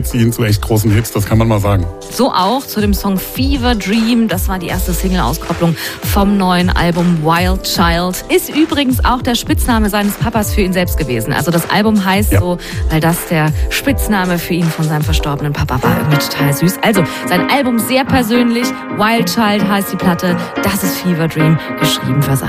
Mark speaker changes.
Speaker 1: ziehen zu echt großen Hits, das kann man mal sagen.
Speaker 2: So auch zu dem Song Fever Dream. Das war die erste Single-Auskopplung vom neuen Album Wild Child. Ist übrigens auch der Spitzname seines Papas für ihn selbst gewesen. Also das Album heißt so, weil das der Spitzname für ihn von seinem verstorbenen Papa war. Irgendwie total süß. Also sein Album sehr persönlich. Wild Child heißt die Platte. Das ist Fever Dream, geschrieben für seinen